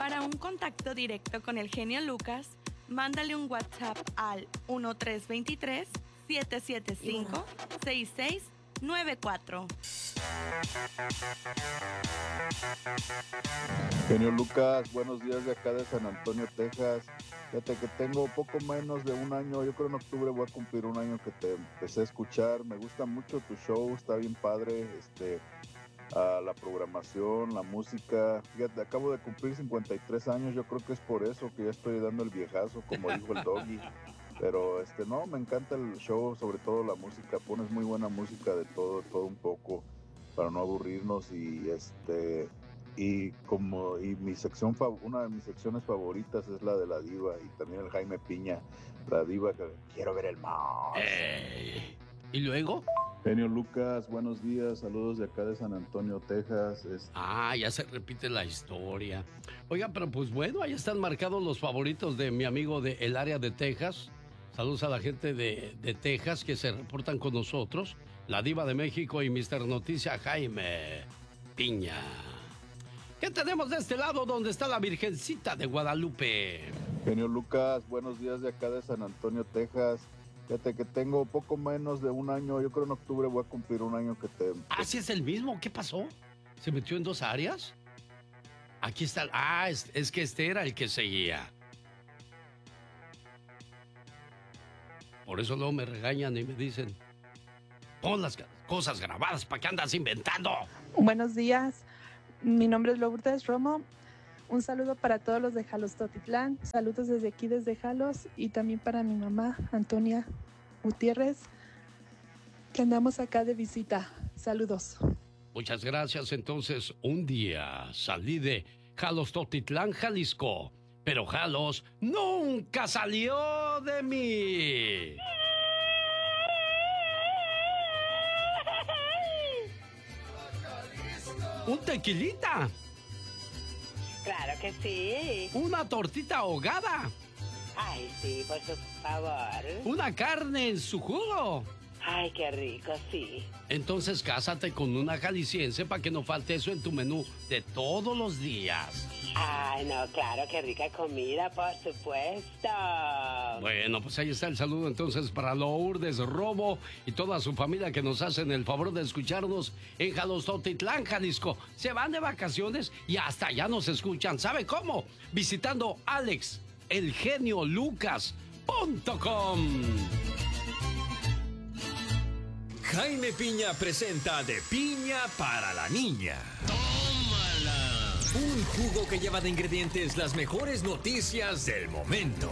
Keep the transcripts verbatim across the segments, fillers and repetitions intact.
Para un contacto directo con el genio Lucas, mándale un WhatsApp al uno tres dos tres, siete siete cinco, seis seis nueve cuatro. Genio Lucas, buenos días de acá de San Antonio, Texas. Fíjate que tengo poco menos de un año, yo creo en octubre voy a cumplir un año que te empecé a escuchar. Me gusta mucho tu show, está bien padre, este, uh, la programación, la música. Fíjate, acabo de cumplir cincuenta y tres años, yo creo que es por eso que ya estoy dando el viejazo, como dijo el Doggy. Pero este no, me encanta el show, sobre todo la música, pones muy buena música de todo, todo un poco, para no aburrirnos y este y como y mi sección una de mis secciones favoritas es la de la diva y también el Jaime Piña, la diva que quiero ver el mar. Hey. ¿Y luego? Genio Lucas, buenos días, saludos de acá de San Antonio, Texas. Este... Ah, ya se repite la historia. Oiga, pero pues bueno, ahí están marcados los favoritos de mi amigo de el área de Texas. Saludos a la gente de, de Texas que se reportan con nosotros. La Diva de México y mister Noticia Jaime Piña. ¿Qué tenemos de este lado donde está la Virgencita de Guadalupe? Genio Lucas, buenos días de acá de San Antonio, Texas. Fíjate que tengo poco menos de un año, yo creo en octubre voy a cumplir un año que te... Ah, sí es el mismo, ¿qué pasó? ¿Se metió en dos áreas? Aquí está, ah, es, es que este era el que seguía. Por eso luego me regañan y me dicen, pon las cosas grabadas, ¿para qué andas inventando? Buenos días, mi nombre es Lourdes Romo. Un saludo para todos los de Jalos Totitlán, saludos desde aquí desde Jalos y también para mi mamá, Antonia Gutiérrez, que andamos acá de visita. Saludos. Muchas gracias. Entonces, un día salí de Jalos Totitlán, Jalisco, pero Jalos nunca salió de mí. Un tequilita. Claro que sí. Una tortita ahogada. Ay, sí, por su favor. Una carne en su jugo. Ay, qué rico, sí. Entonces cásate con una jalisciense para que no falte eso en tu menú de todos los días. Ay, no, claro, qué rica comida, por supuesto. Bueno, pues ahí está el saludo entonces para Lourdes Romo y toda su familia que nos hacen el favor de escucharnos en Jalostotitlán, Jalisco. Se van de vacaciones y hasta allá nos escuchan. ¿Sabe cómo? Visitando alex el genio lucas punto com. Jaime Piña presenta De Piña para la Niña. ¡Tómala! Un jugo que lleva de ingredientes las mejores noticias del momento.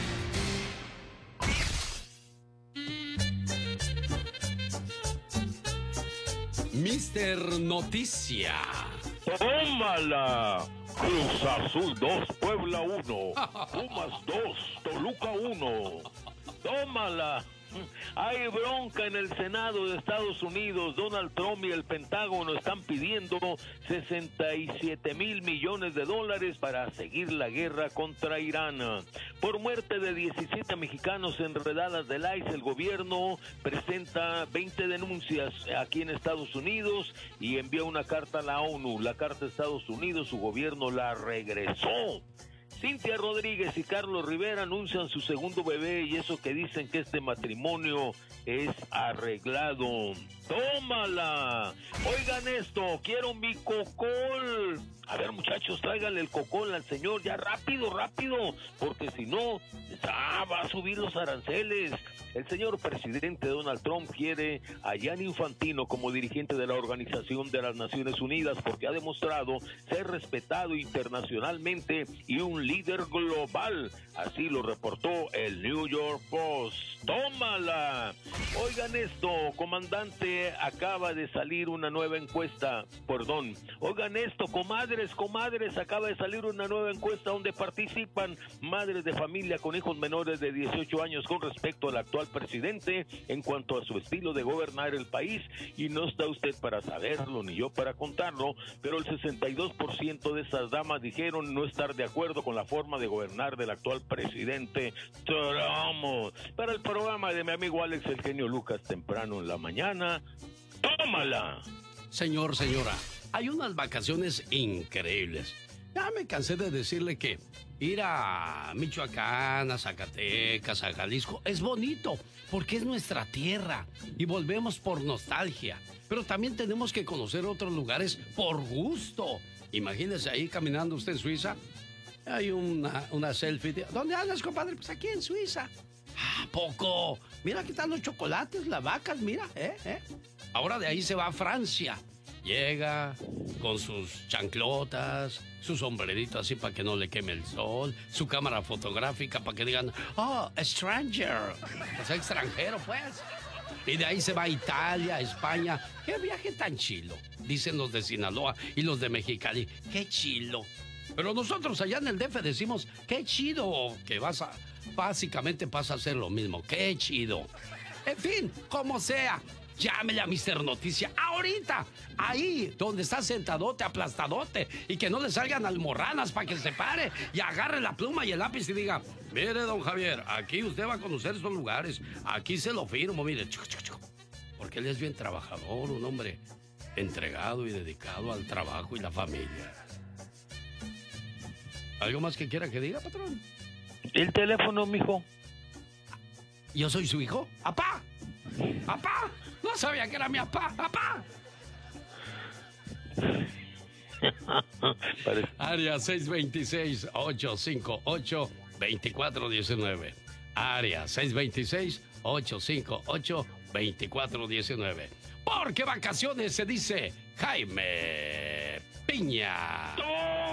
mister Noticia. ¡Tómala! Cruz Azul dos, Puebla uno. Pumas dos, Toluca uno. ¡Tómala! Hay bronca en el Senado de Estados Unidos. Donald Trump y el Pentágono están pidiendo sesenta y siete mil millones de dólares para seguir la guerra contra Irán. Por muerte de diecisiete mexicanos en redadas del I C E, el gobierno presenta veinte denuncias aquí en Estados Unidos y envía una carta a la ONU. La carta de Estados Unidos, su gobierno la regresó. Cintia Rodríguez y Carlos Rivera anuncian su segundo bebé y eso que dicen que este matrimonio es arreglado. ¡Tómala! Oigan esto, quiero mi cocol. A ver, muchachos, tráiganle el cocol al señor ya rápido, rápido, porque si no, ah, va a subir los aranceles. El señor presidente Donald Trump quiere a Gianni Infantino como dirigente de la Organización de las Naciones Unidas porque ha demostrado ser respetado internacionalmente y un líder global. Así lo reportó el New York Post. ¡Tómala! Oigan esto, comandante, acaba de salir una nueva encuesta. Perdón. Oigan esto, comadres, comadres, acaba de salir una nueva encuesta donde participan madres de familia con hijos menores de dieciocho años con respecto al actual presidente en cuanto a su estilo de gobernar el país, y no está usted para saberlo ni yo para contarlo, pero el sesenta y dos por ciento de esas damas dijeron no estar de acuerdo con la forma de gobernar del actual presidente Trump. Para el programa de mi amigo Alex el genio Lucas temprano en la mañana, tómala. Señor, señora, hay unas vacaciones increíbles. Ya me cansé de decirle que ir a Michoacán, a Zacatecas, a Jalisco es bonito porque es nuestra tierra y volvemos por nostalgia. Pero también tenemos que conocer otros lugares por gusto. Imagínese ahí caminando usted en Suiza. Hay una, una selfie. De, ¿dónde andas, compadre? Pues aquí en Suiza. ¿A poco? Mira, aquí están los chocolates, las vacas, mira, ¿eh? ¿eh? Ahora de ahí se va a Francia. Llega con sus chanclotas, su sombrerito así para que no le queme el sol, su cámara fotográfica para que digan, oh, stranger, o sea, extranjero, pues. Y de ahí se va a Italia, a España. ¡Qué viaje tan chilo! Dicen los de Sinaloa y los de Mexicali. ¡Qué chilo! Pero nosotros allá en el D F decimos, ¡qué chido! Que vas a... Básicamente pasa a ser lo mismo. ¡Qué chido! En fin, como sea, llámele a mister Noticia ahorita. Ahí, donde está sentadote, aplastadote. Y que no le salgan almorranas para que se pare y agarre la pluma y el lápiz y diga, mire, don Javier, aquí usted va a conocer estos lugares. Aquí se lo firmo, mire. Porque él es bien trabajador, un hombre entregado y dedicado al trabajo y la familia. ¿Algo más que quiera que diga, patrón? El teléfono, mijo. ¿Yo soy su hijo? ¡Apá! ¡Apá! No sabía que era mi apá. ¡Apá! Área seis dos seis, ocho cinco ocho, dos cuatro uno nueve. Área seis dos seis, ocho cinco ocho, dos cuatro uno nueve. Porque vacaciones se dice Jaime Piña.